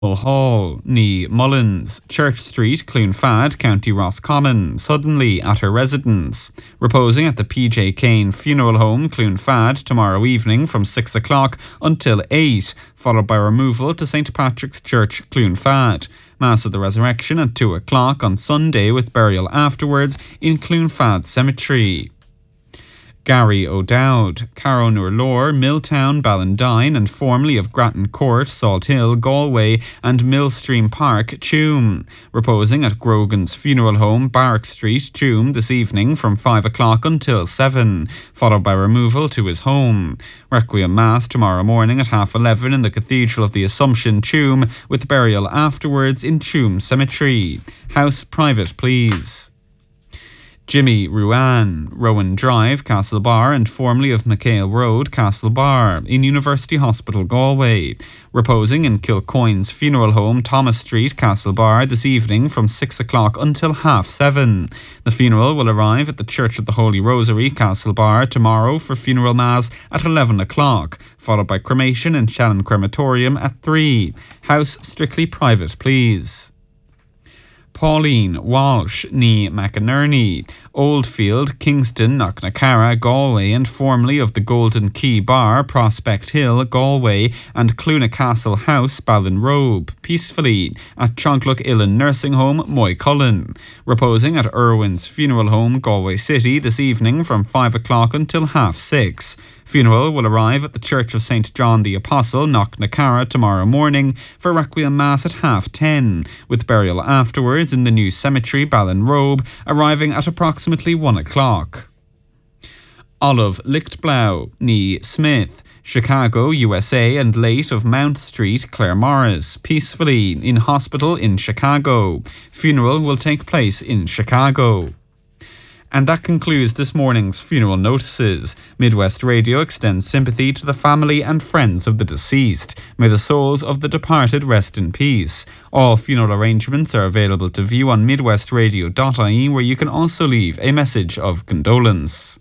Hall, ní Mullins, Church Street, Cloonfad, County Roscommon, suddenly at her residence. Reposing at the PJ Kane Funeral Home, Cloonfad, tomorrow evening from 6 o'clock until 8, followed by removal to St Patrick's Church, Cloonfad. Mass of the Resurrection at 2 o'clock on Sunday with burial afterwards in Cloonfad Cemetery. Gary O'Dowd, Carrow Nurlore, Milltown, Ballandine and formerly of Grattan Court, Salt Hill, Galway and Millstream Park, Tuam. Reposing at Grogan's Funeral Home, Barrack Street, Tuam this evening from 5 o'clock until 7, followed by removal to his home. Requiem Mass tomorrow morning at 11:30 in the Cathedral of the Assumption, Tuam, with burial afterwards in Tuam Cemetery. House private, please. Jimmy Ruan, Rowan Drive, Castlebar, and formerly of McHale Road, Castlebar, in University Hospital, Galway. Reposing in Kilcoyne's Funeral Home, Thomas Street, Castlebar, this evening from 6 o'clock until 7:30. The funeral will arrive at the Church of the Holy Rosary, Castlebar, tomorrow for funeral mass at 11 o'clock, followed by cremation in Shannon Crematorium at 3. House strictly private, please. Pauline Walsh, ní McInerney, Oldfield, Kingston, Knocknacarra, Galway, and formerly of the Golden Key Bar, Prospect Hill, Galway, and Clunacastle House, Ballinrobe, peacefully at Chonglook Illan Nursing Home, Moycullen. Reposing at Irwin's Funeral Home, Galway City, this evening from 5 o'clock until 6:30. Funeral will arrive at the Church of St John the Apostle, Knocknacarra, tomorrow morning for Requiem Mass at 10:30, with burial afterwards in the new cemetery, Ballinrobe, arriving at approximately 1 o'clock. Olive Lichtblau, ní Smith, Chicago, USA, and late of Mount Street, Claremorris, peacefully in hospital in Chicago. Funeral will take place in Chicago. And that concludes this morning's funeral notices. Midwest Radio extends sympathy to the family and friends of the deceased. May the souls of the departed rest in peace. All funeral arrangements are available to view on midwestradio.ie, where you can also leave a message of condolence.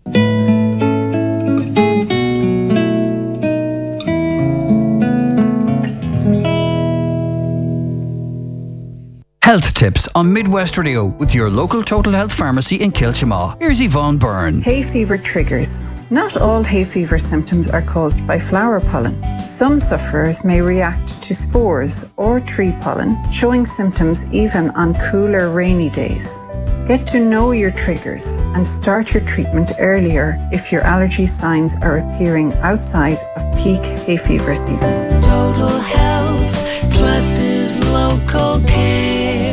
Health tips on Midwest Radio with your local Total Health Pharmacy in Kiltimagh. Here's Yvonne Byrne. Hay fever triggers. Not all hay fever symptoms are caused by flower pollen. Some sufferers may react to spores or tree pollen, showing symptoms even on cooler, rainy days. Get to know your triggers and start your treatment earlier if your allergy signs are appearing outside of peak hay fever season. Total Health, trusted local care.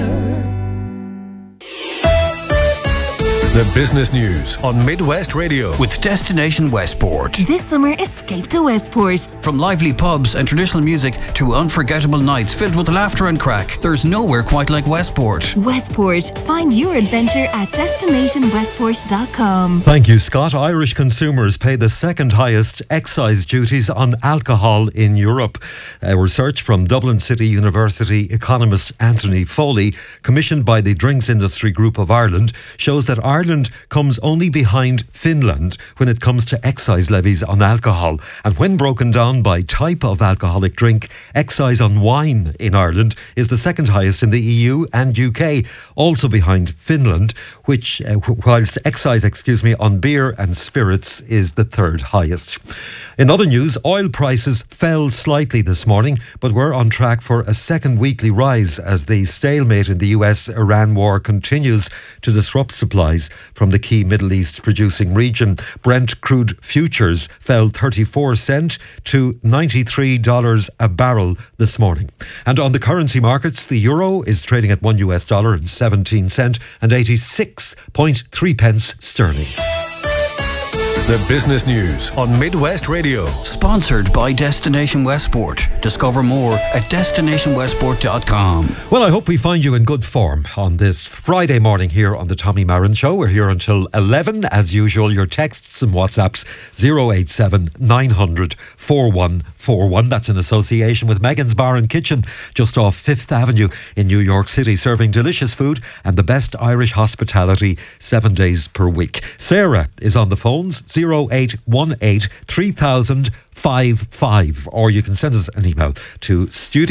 The business news on Midwest Radio with Destination Westport. This summer, escape to Westport. From lively pubs and traditional music to unforgettable nights filled with laughter and crack, there's nowhere quite like Westport. Westport. Find your adventure at destinationwestport.com. Thank you, Scott. Irish consumers pay the second highest excise duties on alcohol in Europe. Research from Dublin City University economist Anthony Foley, commissioned by the Drinks Industry Group of Ireland, shows that Ireland comes only behind Finland when it comes to excise levies on alcohol. And when broken down by type of alcoholic drink, excise on wine in Ireland is the second highest in the EU and UK, also behind Finland, which whilst excise on beer and spirits is the third highest. In other news, oil prices fell slightly this morning, but we're on track for a second weekly rise as the stalemate in the US-Iran war continues to disrupt supplies from the key Middle East producing region. Brent crude futures fell 34 cents to $93 a barrel this morning. And on the currency markets, the euro is trading at $1.17 and 86.3 pence sterling. The business news on Midwest Radio. Sponsored by Destination Westport. Discover more at destinationwestport.com. Well, I hope we find you in good form on this Friday morning here on the Tommy Marin Show. We're here until 11. As usual, your texts and WhatsApps 087 900 4141. That's in association with Megan's Bar and Kitchen just off 5th Avenue in New York City, serving delicious food and the best Irish hospitality 7 days per week. Sarah is on the phones 0818 3000 888-555, or you can send us an email to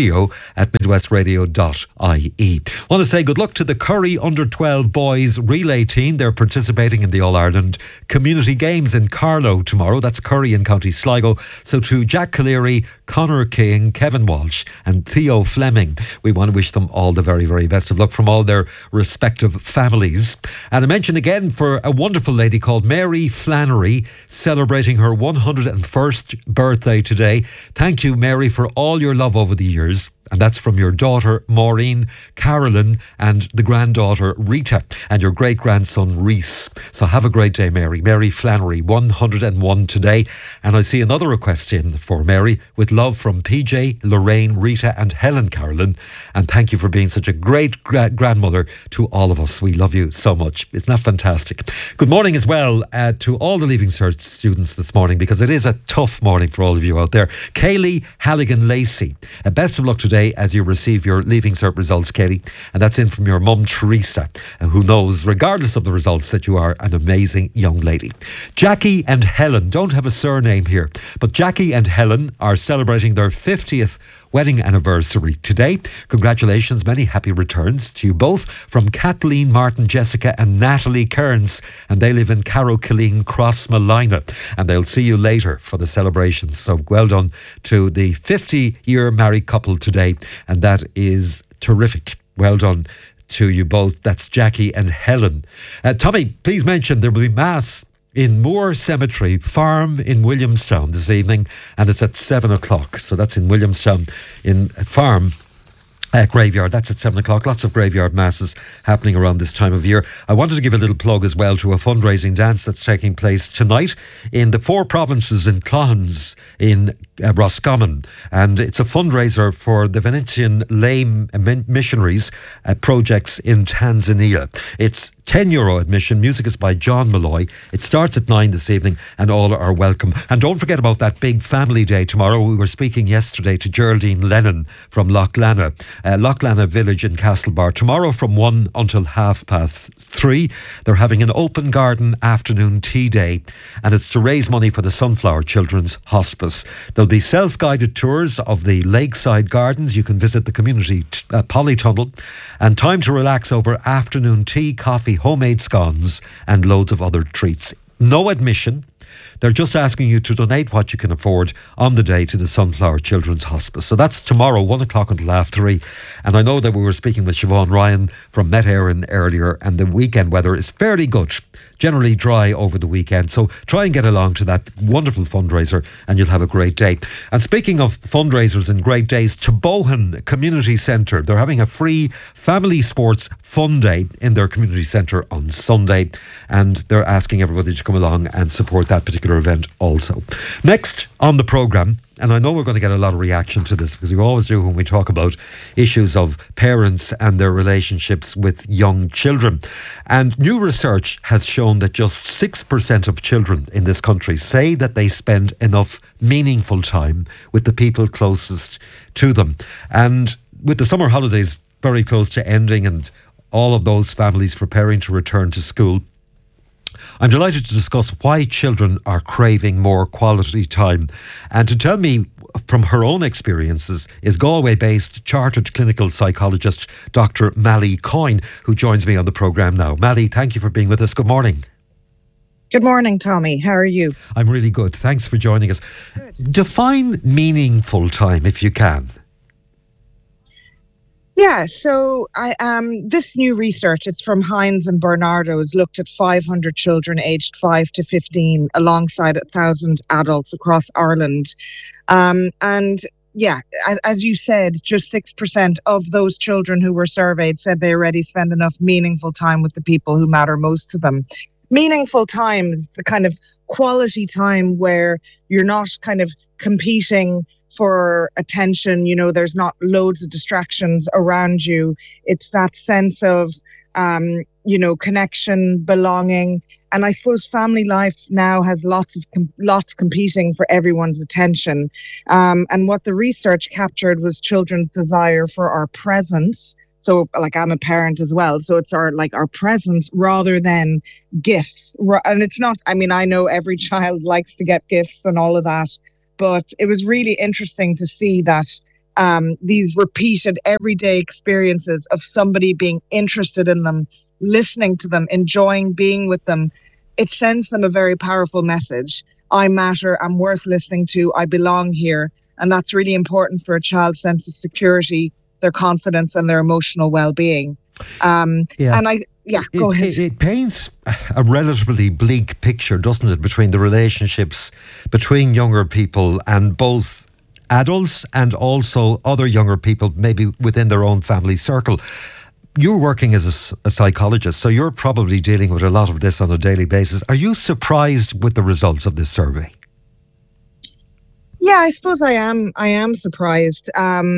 studio@midwestradio.ie. Want to say good luck to the Curry Under-12 boys relay team. They're participating in the All-Ireland Community Games in Carlow tomorrow. That's Curry in County Sligo. So to Jack Cleary, Conor King, Kevin Walsh and Theo Fleming, we want to wish them all the very, very best of luck from all their respective families. And a mention again for a wonderful lady called Mary Flannery, celebrating her 101st birthday today. Thank you, Mary, for all your love over the years. And that's from your daughter, Maureen, Carolyn, and the granddaughter, Rita, and your great-grandson, Reese. So have a great day, Mary. Mary Flannery, 101 today. And I see another request in for Mary, with love from PJ, Lorraine, Rita, and Helen Carolyn. And thank you for being such a great grandmother to all of us. We love you so much. Isn't that fantastic? Good morning as well to all the Leaving Cert students this morning, because it is a tough morning for all of you out there. Kaylee Halligan-Lacey, best of luck today as you receive your Leaving Cert results, Katie. And that's in from your mum, Teresa, who knows, regardless of the results, that you are an amazing young lady. Jackie and Helen don't have a surname here, but Jackie and Helen are celebrating their 50th wedding anniversary today. Congratulations, many happy returns to you both from Kathleen Martin, Jessica and Natalie Kearns, and they live in Carrowkilleen, Crossmalina, and they'll see you later for the celebrations. So well done to the 50-year married couple today, and that is terrific. Well done to you both. That's Jackie and Helen. Tommy, please mention there will be Mass in Moore Cemetery Farm in Williamstown this evening, and it's at 7 o'clock. So that's in Williamstown in Farm graveyard. That's at 7 o'clock. Lots of graveyard masses happening around this time of year. I wanted to give a little plug as well to a fundraising dance that's taking place tonight in the 4 provinces in Clohans in Roscommon, and it's a fundraiser for the Venetian lay missionaries projects in Tanzania. It's €10 admission. Music is by John Malloy. It starts at 9 this evening, and all are welcome. And don't forget about that big family day tomorrow. We were speaking yesterday to Geraldine Lennon from Loughlana Village in Castlebar. Tomorrow from 1 until 3:30, they're having an open garden afternoon tea day, and it's to raise money for the Sunflower Children's Hospice. There'll be self-guided tours of the lakeside gardens. You can visit the community polytunnel, and time to relax over afternoon tea, coffee, homemade scones and loads of other treats. No admission. They're just asking you to donate what you can afford on the day to the Sunflower Children's Hospice. So that's tomorrow, 1 o'clock until 3:30. And I know that we were speaking with Siobhan Ryan from Met Éireann earlier, and the weekend weather is fairly good. Generally dry over the weekend. So try and get along to that wonderful fundraiser and you'll have a great day. And speaking of fundraisers and great days, Tobohan Community Centre, they're having a free family sports fun day in their community centre on Sunday, and they're asking everybody to come along and support that particular event also. Next on the programme, and I know we're going to get a lot of reaction to this because we always do when we talk about issues of parents and their relationships with young children. And new research has shown that just 6% of children in this country say that they spend enough meaningful time with the people closest to them. And with the summer holidays very close to ending and all of those families preparing to return to school, I'm delighted to discuss why children are craving more quality time. And to tell me from her own experiences is Galway-based chartered clinical psychologist Dr. Mally Coyne, who joins me on the programme now. Mally, thank you for being with us. Good morning. Good morning, Tommy. How are you? I'm really good. Thanks for joining us. Good. Define meaningful time if you can. Yeah, so this new research, it's from Hines and Bernardo's, looked at 500 children aged 5 to 15 alongside 1,000 adults across Ireland. And yeah, as you said, just 6% of those children who were surveyed said they already spend enough meaningful time with the people who matter most to them. Meaningful time is the kind of quality time where you're not kind of competing for attention, you know, there's not loads of distractions around you. It's that sense of, connection, belonging. And I suppose family life now has lots competing for everyone's attention. And what the research captured was children's desire for our presence. So like I'm a parent as well. So it's our presence rather than gifts. And it's not, I mean, I know every child likes to get gifts and all of that. But it was really interesting to see that these repeated everyday experiences of somebody being interested in them, listening to them, enjoying being with them, it sends them a very powerful message. I matter, I'm worth listening to, I belong here. And that's really important for a child's sense of security, their confidence and their emotional well-being. And go ahead. It paints a relatively bleak picture, doesn't it, between the relationships between younger people and both adults and also other younger people, maybe within their own family circle. You're working as a psychologist, so you're probably dealing with a lot of this on a daily basis. Are you surprised with the results of this survey? Yeah, I suppose I am. I am surprised.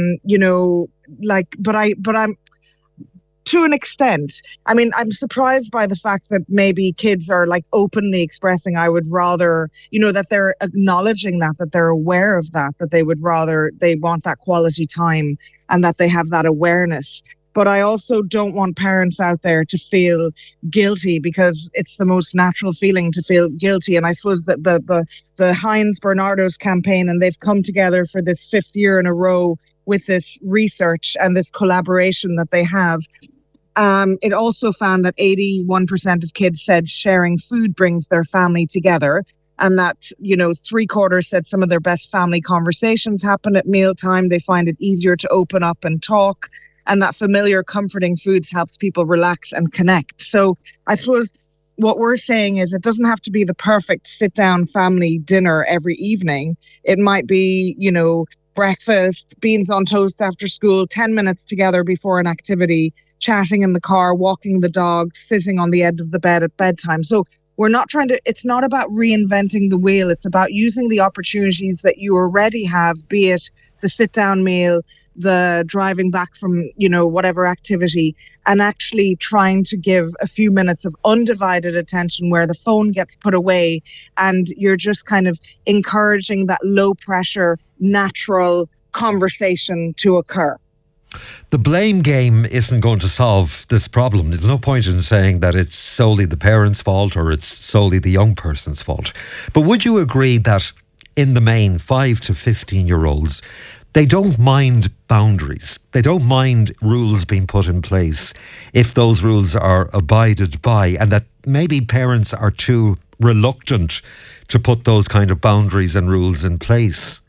But I'm to an extent. I mean, I'm surprised by the fact that maybe kids are like openly expressing, I would rather, that they're acknowledging that they're aware of that they want that quality time and that they have that awareness. But I also don't want parents out there to feel guilty, because it's the most natural feeling to feel guilty. And I suppose that the Heinz Bernardo's campaign, and they've come together for this 5th year in a row with this research and this collaboration that they have. It also found that 81% of kids said sharing food brings their family together. And that, 3/4 said some of their best family conversations happen at mealtime. They find it easier to open up and talk. And that familiar, comforting foods helps people relax and connect. So I suppose what we're saying is it doesn't have to be the perfect sit-down family dinner every evening. It might be, breakfast, beans on toast after school, 10 minutes together before an activity, chatting in the car, walking the dog, sitting on the edge of the bed at bedtime. So it's not about reinventing the wheel. It's about using the opportunities that you already have, be it the sit-down meal, the driving back from, whatever activity, and actually trying to give a few minutes of undivided attention where the phone gets put away and you're just kind of encouraging that low pressure, natural conversation to occur. The blame game isn't going to solve this problem. There's no point in saying that it's solely the parents' fault or it's solely the young person's fault. But would you agree that in the main, 5 to 15-year-olds, they don't mind boundaries. They don't mind rules being put in place if those rules are abided by, and that maybe parents are too reluctant to put those kind of boundaries and rules in place?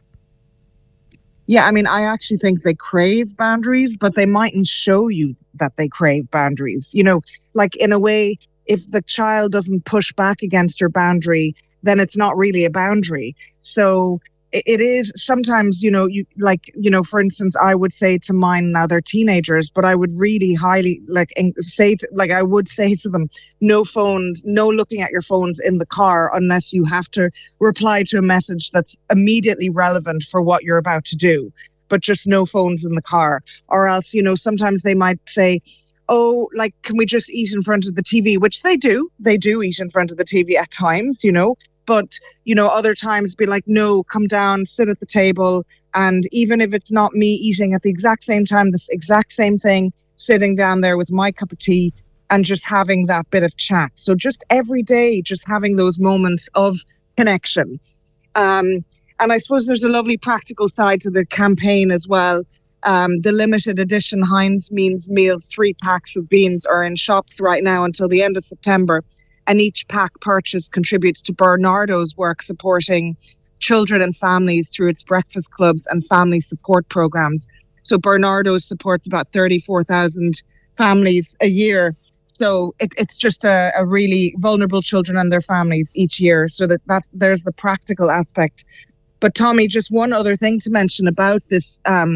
Yeah, I mean, I actually think they crave boundaries, but they mightn't show you that they crave boundaries. Like in a way, if the child doesn't push back against your boundary, then it's not really a boundary. So it is sometimes, for instance, I would say to mine, now they're teenagers, but I would really highly I would say to them, no phones, no looking at your phones in the car unless you have to reply to a message that's immediately relevant for what you're about to do, but just no phones in the car. Or else, sometimes they might say, oh, can we just eat in front of the TV? Which they do eat in front of the TV at times, But, other times be like, no, come down, sit at the table. And even if it's not me eating at the exact same time, this exact same thing, sitting down there with my cup of tea and just having that bit of chat. So just every day, just having those moments of connection. And I suppose there's a lovely practical side to the campaign as well. The limited edition Heinz Meals 3 packs of beans are in shops right now until the end of September. And each pack purchase contributes to Bernardo's work supporting children and families through its breakfast clubs and family support programs. So Bernardo's supports about 34,000 families a year. So it's just a really vulnerable children and their families each year. So that there's the practical aspect. But Tommy, just one other thing to mention about this,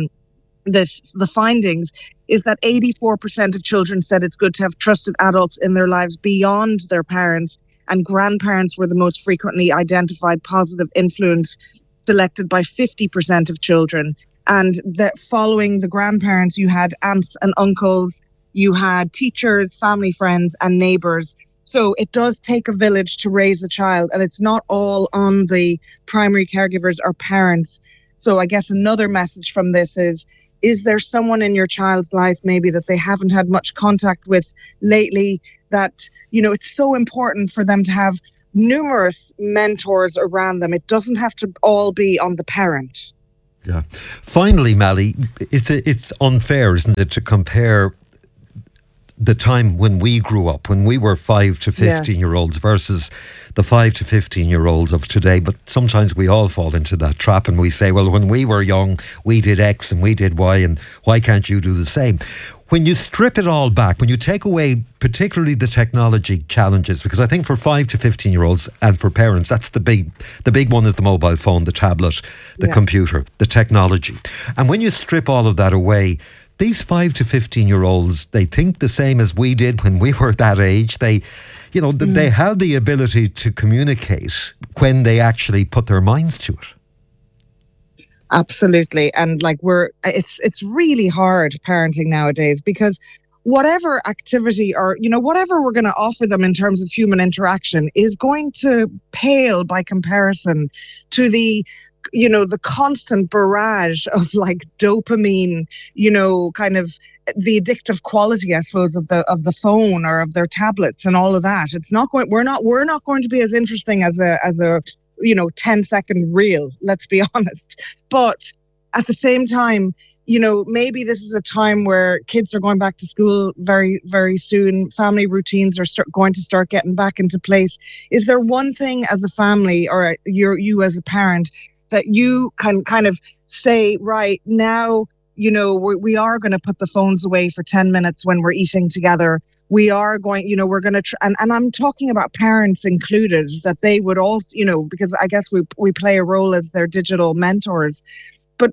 the findings is that 84% of children said it's good to have trusted adults in their lives beyond their parents, and grandparents were the most frequently identified positive influence, selected by 50% of children. And that following the grandparents, you had aunts and uncles, you had teachers, family friends, and neighbours. So it does take a village to raise a child, and it's not all on the primary caregivers or parents. So I guess another message from this is there someone in your child's life maybe that they haven't had much contact with lately that, it's so important for them to have numerous mentors around them. It doesn't have to all be on the parent. Yeah. Finally, Mally, it's unfair, isn't it, to compare the time when we grew up, when we were 5 to 15-year-olds versus the 5 to 15-year-olds of today. But sometimes we all fall into that trap and we say, well, when we were young, we did X and we did Y, and why can't you do the same? When you strip it all back, when you take away particularly the technology challenges, because I think for 5 to 15-year-olds and for parents, that's the big one is the mobile phone, the tablet, the computer, the technology. And when you strip all of that away, these 5 to 15-year-olds, they think the same as we did when we were that age. They have the ability to communicate when they actually put their minds to it. Absolutely. And it's really hard parenting nowadays, because whatever activity or, whatever we're going to offer them in terms of human interaction is going to pale by comparison to the constant barrage of dopamine, kind of the addictive quality, I suppose, of the phone or of their tablets and all of that. We're not going to be as interesting as a 10-second reel, let's be honest. But at the same time, maybe this is a time where kids are going back to school very, very soon. Family routines are going to start getting back into place. Is there one thing as a family or you as a parent that you can kind of say, right now, we are going to put the phones away for 10 minutes when we're eating together. We are going, we're going to, and I'm talking about parents included, that they would also, because I guess we play a role as their digital mentors. But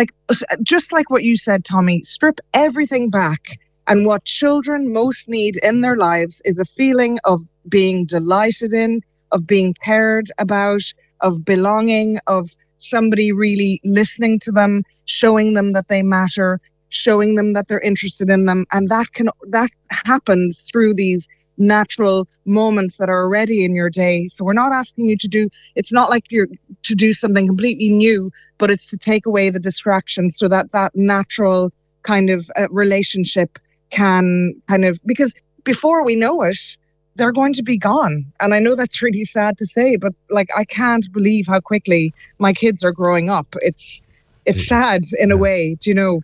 just like what you said, Tommy, strip everything back. And what children most need in their lives is a feeling of being delighted in, of being cared about, of belonging, of somebody really listening to them, showing them that they matter, showing them that they're interested in them. And that happens through these natural moments that are already in your day. So we're not asking you it's not like you're to do something completely new, but it's to take away the distractions so that natural kind of relationship can because before we know it, they're going to be gone. And I know that's really sad to say, but I can't believe how quickly my kids are growing up. It's sad in a way,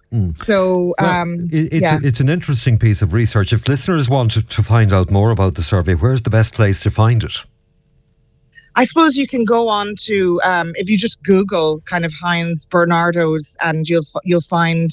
So, it's an interesting piece of research. If listeners want to find out more about the survey, where's the best place to find it? I suppose you can go on to, if you just Google kind of Heinz Bernardo's, and you'll find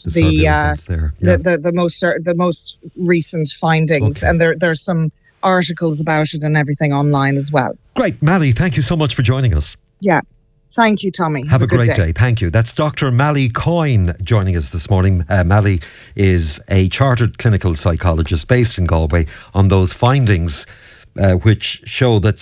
the most recent findings. Okay. And there's some articles about it and everything online as well. Great. Mally, thank you so much for joining us. Yeah. Thank you, Tommy. Have a great day. Thank you. That's Dr. Mally Coyne joining us this morning. Mally is a chartered clinical psychologist based in Galway on those findings which show that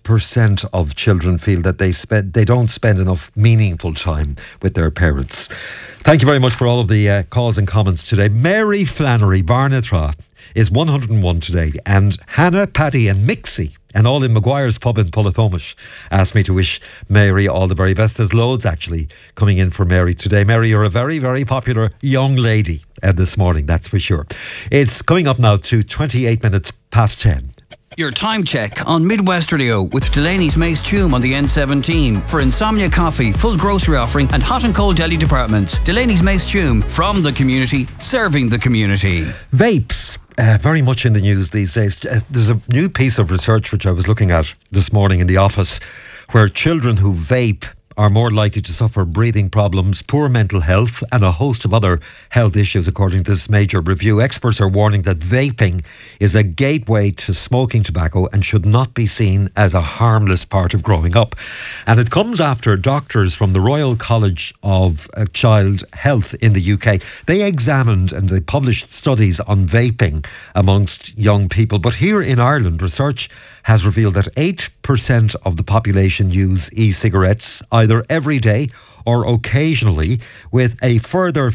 6% of children feel that they don't spend enough meaningful time with their parents. Thank you very much for all of the calls and comments today. Mary Flannery Barnatra is 101 today, and Hannah, Paddy and Mixie, and all in Maguire's pub in Pullatomish, asked me to wish Mary all the very best. There's loads actually coming in for Mary today. Mary, you're a very, very popular young lady this morning, that's for sure. It's coming up now to 28 minutes past 10. Your time check on Midwest Radio with Delaney's Mace Tume on the N17 for Insomnia Coffee, full grocery offering and hot and cold deli departments. Delaney's Mace Tume, from the community, serving the community. Vapes. Very much in the news these days. There's a new piece of research which I was looking at this morning in the office, where children who vape are more likely to suffer breathing problems, poor mental health, and a host of other health issues, according to this major review. Experts are warning that vaping is a gateway to smoking tobacco and should not be seen as a harmless part of growing up. And it comes after doctors from the Royal College of Child Health in the UK, they examined and they published studies on vaping amongst young people. But here in Ireland, research has revealed that 8% of the population use e-cigarettes either every day or occasionally, with a further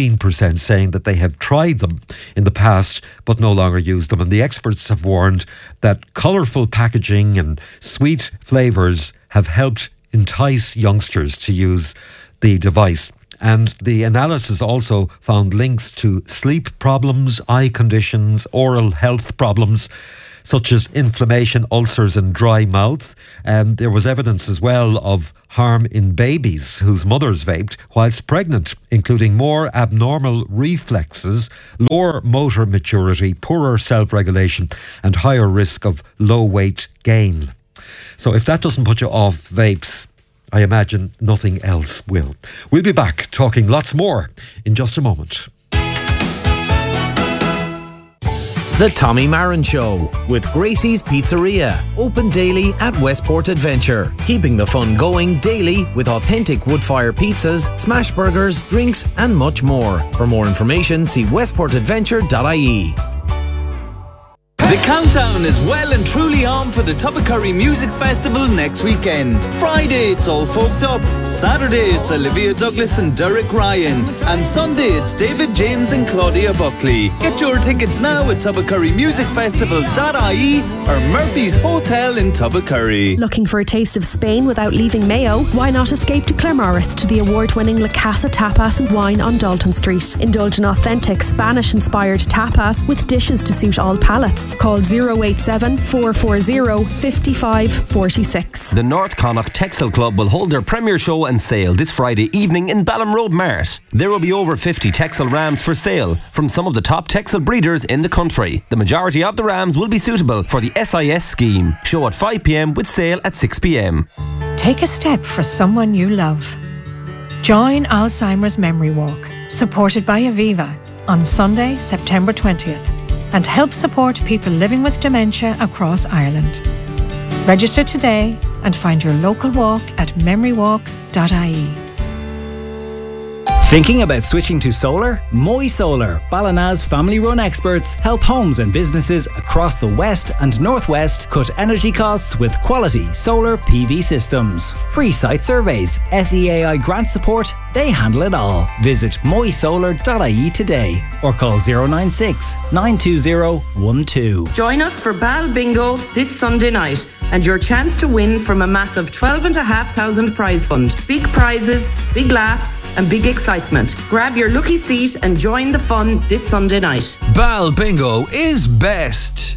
15% saying that they have tried them in the past but no longer use them. And the experts have warned that colourful packaging and sweet flavours have helped entice youngsters to use the device. And the analysis also found links to sleep problems, eye conditions, oral health problems. such as inflammation, ulcers and dry mouth. There was evidence as well of harm in babies whose mothers vaped whilst pregnant, including more abnormal reflexes, lower motor maturity, poorer self-regulation and higher risk of low weight gain. So if that doesn't put you off vapes, I imagine nothing else will. We'll be back talking lots more in just a moment. The Tommy Marin Show with Gracie's Pizzeria. Open daily at Westport Adventure. Keeping the fun going daily with authentic wood-fire pizzas, smash burgers, drinks and much more. For more information, see westportadventure.ie. The countdown is well and truly on for the Tubbercurry Music Festival next weekend. Friday it's All Folked Up, Saturday it's Olivia Douglas and Derek Ryan, and Sunday it's David James and Claudia Buckley. Get your tickets now at tubbercurrymusicfestival.ie or Murphy's Hotel in Tubbercurry. Looking for a taste of Spain without leaving Mayo? Why not escape to Claremorris to the award-winning La Casa Tapas and Wine on Dalton Street. Indulge in authentic Spanish-inspired tapas with dishes to suit all palates. Call 087 440 5546. The North Connacht Textile Club will hold their premier show and sale this Friday evening in Balham Road Mart. There will be over 50 textile rams for sale from some of the top textile breeders in the country. The majority of the rams will be suitable for the SIS scheme. Show at 5 p.m. with sale at 6 p.m. Take a step for someone you love. Join Alzheimer's Memory Walk, supported by Aviva, on Sunday, September 20th. And help support people living with dementia across Ireland. Register today and find your local walk at memorywalk.ie. Thinking about switching to solar? Moy Solar, Ballina's family-run experts, help homes and businesses across the West and Northwest cut energy costs with quality solar PV systems. Free site surveys, SEAI grant support, they handle it all. Visit moysolar.ie today or call 096 920 12. Join us for Bal Bingo this Sunday night and your chance to win from a massive 12,500 prize fund. Big prizes, big laughs and big excitement. Grab your lucky seat and join the fun this Sunday night. Bal Bingo is best.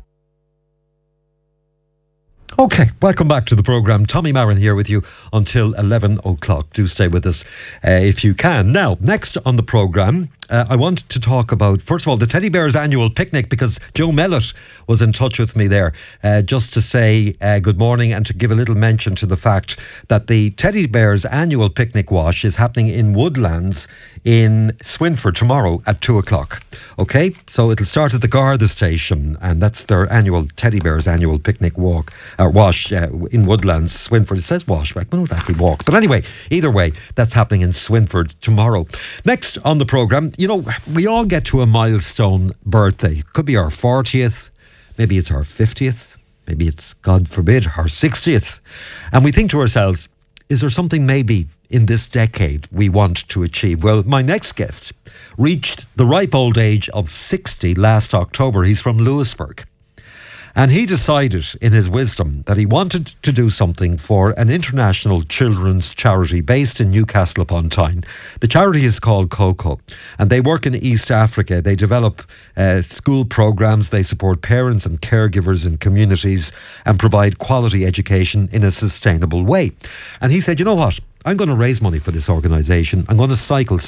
Okay, welcome back to the programme. Tommy Marin here with you until 11 o'clock. Do stay with us if you can. Now, next on the programme, I want to talk about, first of all, the Teddy Bears annual picnic, because Joe Mellett was in touch with me there just to say good morning and to give a little mention to the fact that the Teddy Bears annual picnic wash is happening in Woodlands in Swinford tomorrow at 2 o'clock. Okay, so it'll start at the Garda station, and that's their annual Teddy Bears annual picnic wash in Woodlands, Swinford. It says wash, but I don't know if that walk. But anyway, either way, that's happening in Swinford tomorrow. Next on the programme, you know, we all get to a milestone birthday. Could be our 40th, maybe it's our 50th, maybe it's, God forbid, our 60th. And we think to ourselves, is there something maybe in this decade we want to achieve? Well, my next guest reached the ripe old age of 60 last October. He's from Lewisburg. And he decided in his wisdom that he wanted to do something for an international children's charity based in Newcastle upon Tyne. The charity is called COCO, and they work in East Africa. They develop school programs, they support parents and caregivers in communities and provide quality education in a sustainable way. And he said, you know what, I'm going to raise money for this organisation. I'm going to cycle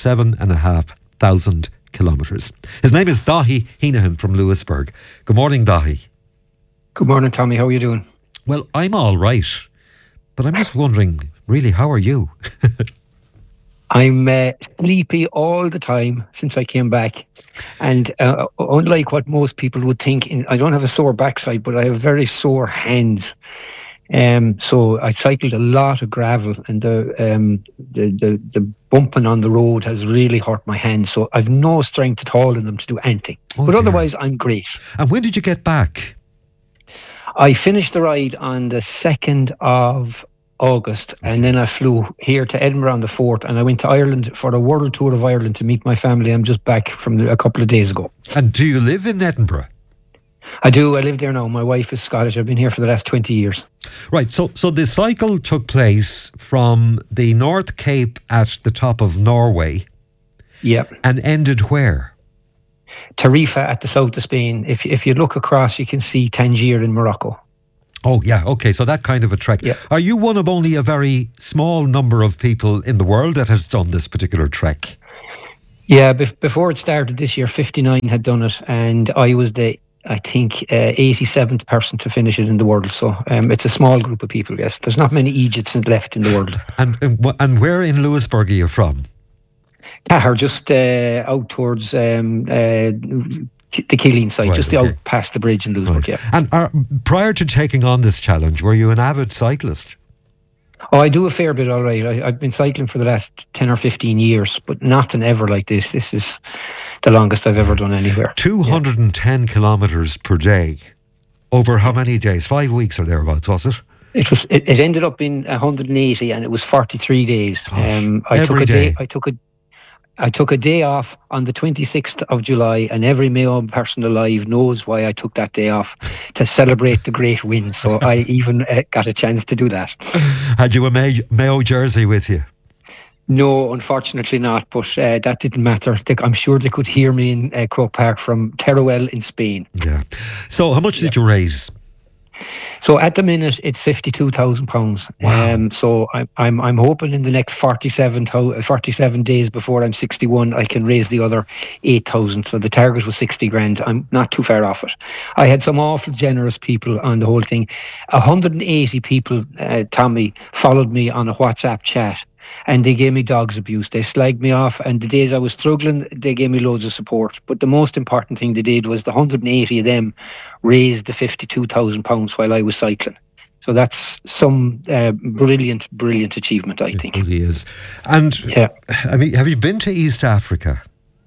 7,500 kilometres. His name is Dahi Heenahan from Lewisburg. Good morning, Dahi. Good morning, Tommy. How are you doing? Well, I'm all right, but I'm just wondering, really, how are you? I'm sleepy all the time since I came back. And unlike what most people would think, I don't have a sore backside, but I have very sore hands. So I cycled a lot of gravel, and the bumping on the road has really hurt my hands. So I've no strength at all in them to do anything. Oh, but dear. Otherwise, I'm great. And when did you get back? I finished the ride on the 2nd of August, and then I flew here to Edinburgh on the 4th, and I went to Ireland for a world tour of Ireland to meet my family. I'm just back from a couple of days ago. And do you live in Edinburgh? I do. I live there now. My wife is Scottish. I've been here for the last 20 years. Right. So the cycle took place from the North Cape at the top of Norway. Yep. And ended where? Tarifa at the south of Spain. If you look across, you can see Tangier in Morocco. Oh, yeah, okay, so that kind of a trek. Yeah. Are you one of only a very small number of people in the world that has done this particular trek? Yeah, before it started this year, 59 had done it, and I was the, I think, 87th person to finish it in the world. So it's a small group of people, yes. There's not many Egypts left in the world. And where in Louisburg are you from? Tahar, just out towards the Killeen side, Right, just okay. out past the bridge in Louisburg, yeah. And prior to taking on this challenge, were you an avid cyclist? Oh, I do a fair bit, all right. I've been cycling for the last 10 or 15 years, but nothing ever like this. This is the longest I've ever done anywhere. 210 kilometres per day. Over how many days? 5 weeks or thereabouts, was it? It ended up being 180, and it was 43 days. I took a day off on the 26th of July, and every Mayo person alive knows why I took that day off, to celebrate the great win. So I even got a chance to do that. Had you a Mayo jersey with you? No, unfortunately not, but that didn't matter. I'm sure they could hear me in Croke Park from Teruel in Spain. Yeah. So how much did you raise? So at the minute it's £52,000. Wow. So I'm hoping in the next 47 days before I'm 61, I can raise the other 8,000. So the target was 60 grand. I'm not too far off it. I had some awful generous people on the whole thing. 180 people, Tommy, followed me on a WhatsApp chat. And they gave me dog's abuse. They slagged me off, and the days I was struggling, they gave me loads of support. But the most important thing they did was the 180 of them raised the £52,000 while I was cycling. So that's some brilliant achievement, I think. It really is. And yeah. I mean, have you been to East Africa?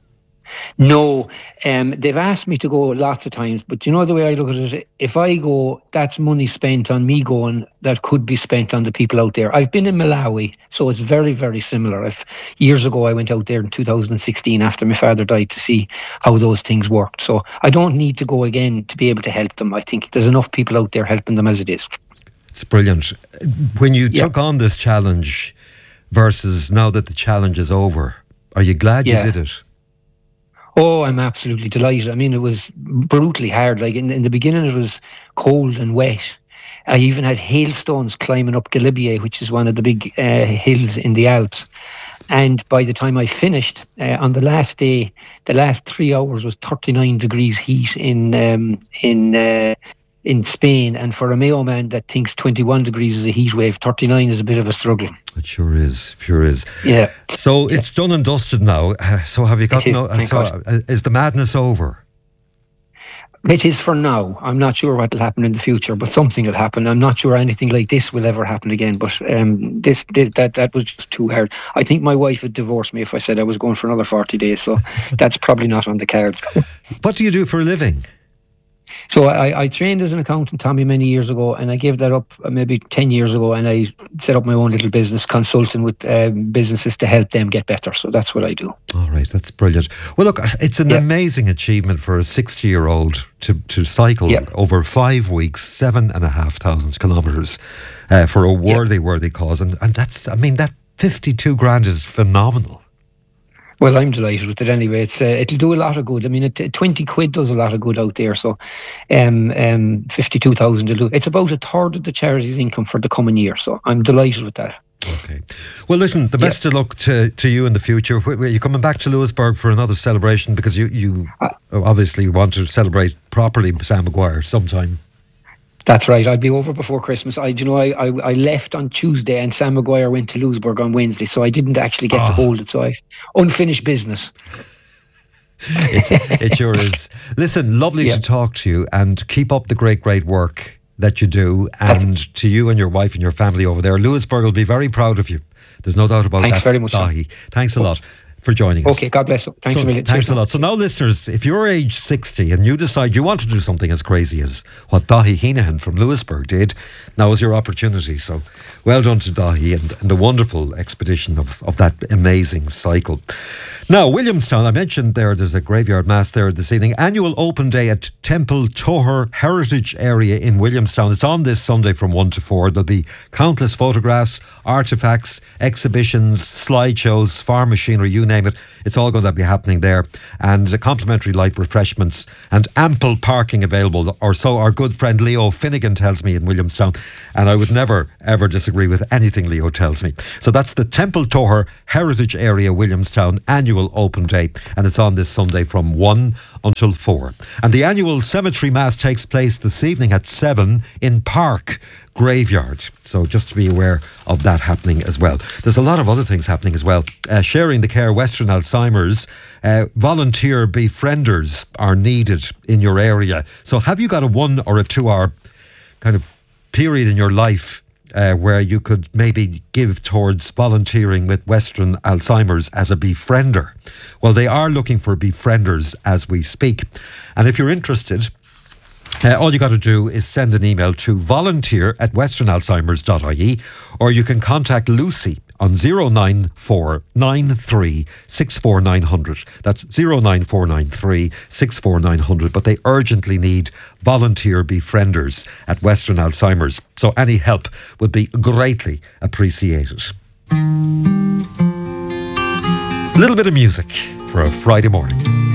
No, they've asked me to go lots of times, but you know the way I look at it, if I go, that's money spent on me going that could be spent on the people out there. I've been in Malawi, so it's very, very similar. Years ago, I went out there in 2016 after my father died to see how those things worked. So I don't need to go again to be able to help them. I think there's enough people out there helping them as it is. It's brilliant. When you took on this challenge versus now that the challenge is over, are you glad you did it? Oh, I'm absolutely delighted. I mean, it was brutally hard. Like in the beginning, it was cold and wet. I even had hailstones climbing up Galibier, which is one of the big hills in the Alps. And by the time I finished, on the last day, the last 3 hours was 39 degrees heat in Spain. And for a Mayo man that thinks 21 degrees is a heat wave, 39 is a bit of a struggle. It sure is. Yeah. So it's done and dusted now. So have you got is the madness over? It is for now. I'm not sure what will happen in the future, but something will happen. I'm not sure anything like this will ever happen again. But that was just too hard. I think my wife would divorce me if I said I was going for another 40 days. So that's probably not on the cards. What do you do for a living? So I trained as an accountant, Tommy, many years ago, and I gave that up maybe 10 years ago, and I set up my own little business, consulting with businesses to help them get better. So that's what I do. All right, that's brilliant. Well, look, it's an amazing achievement for a 60-year-old to cycle over 5 weeks, 7,500 kilometres for a worthy cause. And that's, I mean, that 52 grand is phenomenal. Well, I'm delighted with it anyway. It'll do a lot of good. I mean, 20 quid does a lot of good out there. So 52,000 will do. It's about a third of the charity's income for the coming year. So I'm delighted with that. Okay. Well, listen, the best of luck to you in the future. Are you coming back to Louisburg for another celebration? Because you obviously want to celebrate properly Sam Maguire sometime. That's right. I'll be over before Christmas. I left on Tuesday and Sam Maguire went to Louisburg on Wednesday, so I didn't actually get to hold it. So I unfinished business. It sure is. Listen, lovely to talk to you, and keep up the great work that you do. And to you and your wife and your family over there, Louisburg will be very proud of you. There's no doubt about that. Thanks very much. Dahi. Thanks a lot for joining us. Okay, God bless you. Thanks a million. Thanks a lot. So now, listeners, if you're age 60 and you decide you want to do something as crazy as what Dahi Heenahan from Louisburg did, now is your opportunity. So Well done to Dahi and the wonderful expedition of that amazing cycle. Now, Williamstown, I mentioned there's a graveyard mass there this evening. Annual open day at Temple Toher Heritage Area in Williamstown. It's on this Sunday from 1 to 4. There'll be countless photographs, artefacts, exhibitions, slideshows, farm machinery, you name it. It's all going to be happening there. And complimentary light refreshments and ample parking available, or so our good friend Leo Finnegan tells me in Williamstown. And I would never, ever disagree with anything Leo tells me. So that's the Temple Toher Heritage Area, Williamstown, annual open day, and it's on this Sunday from 1 until 4. And the annual cemetery mass takes place this evening at 7 in Park Graveyard. So just to be aware of that happening as well. There's a lot of other things happening as well. Sharing the Care Western Alzheimer's, volunteer befrienders are needed in your area. So have you got a 1 or a 2 hour kind of period in your life where you could maybe give towards volunteering with Western Alzheimer's as a befriender? Well, they are looking for befrienders as we speak. And if you're interested, all you got to do is send an email to volunteer@westernalzheimers.ie, or you can contact Lucy on 09493 64900. That's 09493 64900. But they urgently need volunteer befrienders at Western Alzheimer's. So any help would be greatly appreciated. A little bit of music for a Friday morning.